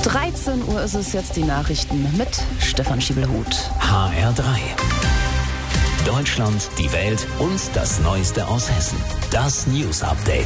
13 Uhr ist es jetzt, die Nachrichten mit Stefan Schiebelhut. HR3. Deutschland, die Welt und das Neueste aus Hessen. Das News Update.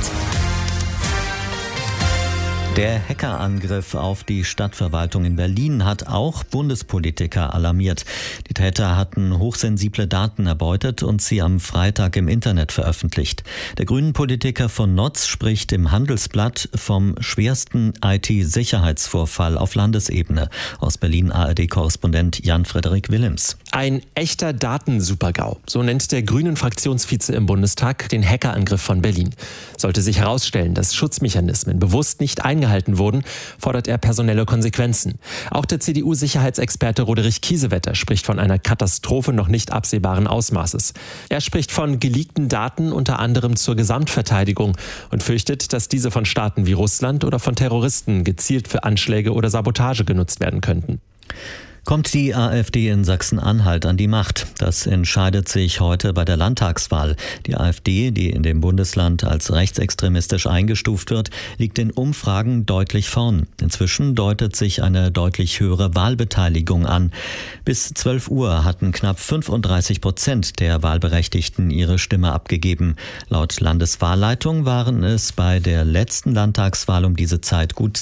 Der Hackerangriff auf die Stadtverwaltung in Berlin hat auch Bundespolitiker alarmiert. Die Täter hatten hochsensible Daten erbeutet und sie am Freitag im Internet veröffentlicht. Der Grünen-Politiker von Notz spricht im Handelsblatt vom schwersten IT-Sicherheitsvorfall auf Landesebene. Aus Berlin ARD-Korrespondent Jan-Frederik Willems. Ein echter Datensupergau, so nennt der Grünen-Fraktionsvize im Bundestag den Hackerangriff von Berlin. Sollte sich herausstellen, dass Schutzmechanismen bewusst nicht eingehalten wurden, fordert er personelle Konsequenzen. Auch der CDU-Sicherheitsexperte Roderich Kiesewetter spricht von einer Katastrophe noch nicht absehbaren Ausmaßes. Er spricht von geleakten Daten unter anderem zur Gesamtverteidigung und fürchtet, dass diese von Staaten wie Russland oder von Terroristen gezielt für Anschläge oder Sabotage genutzt werden könnten. Kommt die AfD in Sachsen-Anhalt an die Macht? Das entscheidet sich heute bei der Landtagswahl. Die AfD, die in dem Bundesland als rechtsextremistisch eingestuft wird, liegt in Umfragen deutlich vorn. Inzwischen deutet sich eine deutlich höhere Wahlbeteiligung an. Bis 12 Uhr hatten knapp 35% der Wahlberechtigten ihre Stimme abgegeben. Laut Landeswahlleitung waren es bei der letzten Landtagswahl um diese Zeit gut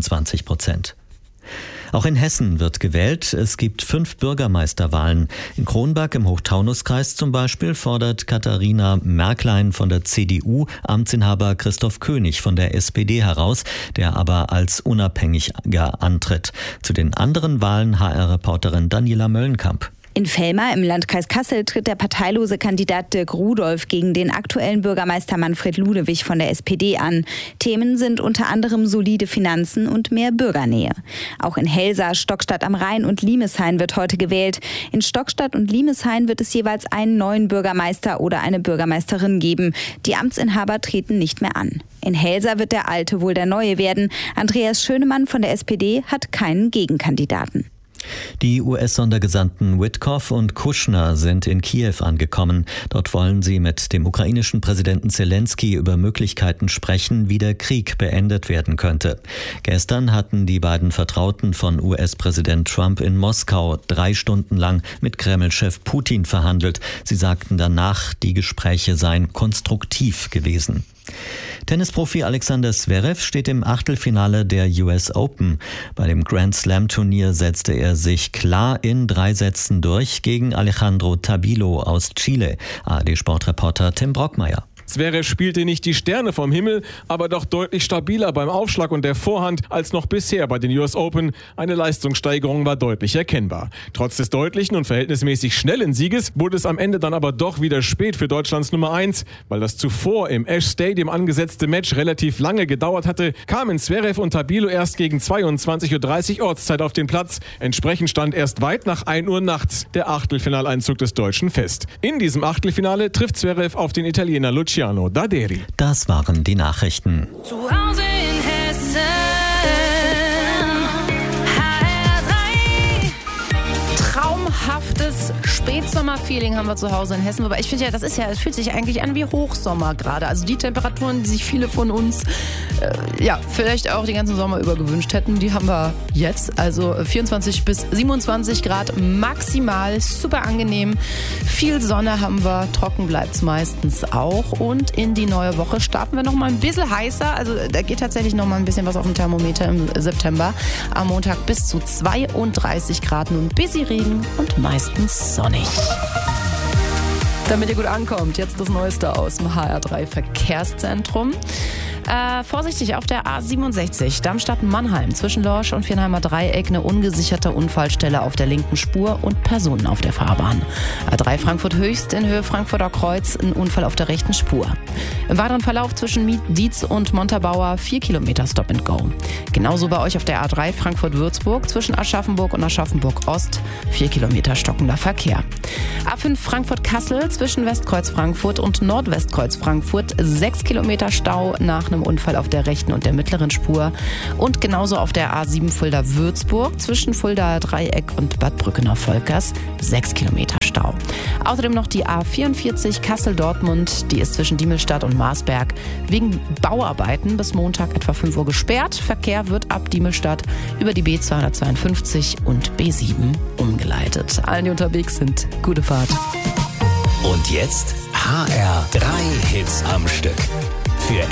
22%. Auch in Hessen wird gewählt. Es gibt 5 Bürgermeisterwahlen. In Kronberg im Hochtaunuskreis zum Beispiel fordert Katharina Märklein von der CDU Amtsinhaber Christoph König von der SPD heraus, der aber als Unabhängiger antritt. Zu den anderen Wahlen HR-Reporterin Daniela Möllenkamp. In Vellmar im Landkreis Kassel tritt der parteilose Kandidat Dirk Rudolph gegen den aktuellen Bürgermeister Manfred Ludewig von der SPD an. Themen sind unter anderem solide Finanzen und mehr Bürgernähe. Auch in Helsa, Stockstadt am Rhein und Limeshain wird heute gewählt. In Stockstadt und Limeshain wird es jeweils einen neuen Bürgermeister oder eine Bürgermeisterin geben. Die Amtsinhaber treten nicht mehr an. In Helsa wird der Alte wohl der Neue werden. Andreas Schönemann von der SPD hat keinen Gegenkandidaten. Die US-Sondergesandten Witkoff und Kushner sind in Kiew angekommen. Dort wollen sie mit dem ukrainischen Präsidenten Zelensky über Möglichkeiten sprechen, wie der Krieg beendet werden könnte. Gestern hatten die beiden Vertrauten von US-Präsident Trump in Moskau 3 Stunden lang mit Kreml-Chef Putin verhandelt. Sie sagten danach, die Gespräche seien konstruktiv gewesen. Tennisprofi Alexander Zverev steht im Achtelfinale der US Open. Bei dem Grand Slam Turnier setzte er sich klar in 3 Sätzen durch gegen Alejandro Tabilo aus Chile. ARD-Sportreporter Tim Brockmeier. Zverev spielte nicht die Sterne vom Himmel, aber doch deutlich stabiler beim Aufschlag und der Vorhand als noch bisher bei den US Open. Eine Leistungssteigerung war deutlich erkennbar. Trotz des deutlichen und verhältnismäßig schnellen Sieges wurde es am Ende dann aber doch wieder spät für Deutschlands Nummer 1. Weil das zuvor im Ash Stadium angesetzte Match relativ lange gedauert hatte, kamen Zverev und Tabilo erst gegen 22:30 Uhr Ortszeit auf den Platz. Entsprechend stand erst weit nach 1 Uhr nachts der Achtelfinaleinzug des Deutschen fest. In diesem Achtelfinale trifft Zverev auf den Italiener Luciano Daderi. Das waren die Nachrichten. Zu Hause in Hessen, HR3. Traumhaftes Spätsommer-Feeling haben wir zu Hause in Hessen. Wobei ich finde ja, es fühlt sich eigentlich an wie Hochsommer gerade. Also die Temperaturen, die sich viele von uns vielleicht auch den ganzen Sommer über gewünscht hätten, die haben wir jetzt. Also 24 bis 27 Grad maximal, super angenehm. Viel Sonne haben wir, trocken bleibt es meistens auch. Und in die neue Woche starten wir noch mal ein bisschen heißer. Also da geht tatsächlich noch mal ein bisschen was auf dem Thermometer im September. Am Montag bis zu 32 Grad, nun ein bisschen Regen und meistens sonnig. Damit ihr gut ankommt, jetzt das Neueste aus dem HR3 Verkehrszentrum. Vorsichtig auf der A67 Darmstadt-Mannheim zwischen Lorsch und Viernheimer Dreieck eine ungesicherte Unfallstelle auf der linken Spur und Personen auf der Fahrbahn. A3 Frankfurt-Höchst in Höhe Frankfurter Kreuz ein Unfall auf der rechten Spur. Im weiteren Verlauf zwischen Dietz und Montabaur 4 Kilometer Stop and Go. Genauso bei euch auf der A3 Frankfurt-Würzburg zwischen Aschaffenburg und Aschaffenburg-Ost 4 Kilometer stockender Verkehr. A5 Frankfurt-Kassel zwischen Westkreuz Frankfurt und Nordwestkreuz Frankfurt 6 Kilometer Stau nach einem Unfall auf der rechten und der mittleren Spur. Und genauso auf der A7 Fulda-Würzburg zwischen Fuldaer Dreieck und Bad Brückener-Volkers 6 Kilometer Stau. Außerdem noch die A44 Kassel-Dortmund, die ist zwischen Diemelstadt und Marsberg wegen Bauarbeiten bis Montag etwa 5 Uhr gesperrt. Verkehr wird ab Diemelstadt über die B252 und B7 umgeleitet. Allen, die unterwegs sind, gute Fahrt. Und jetzt HR 3 Hits am Stück. Für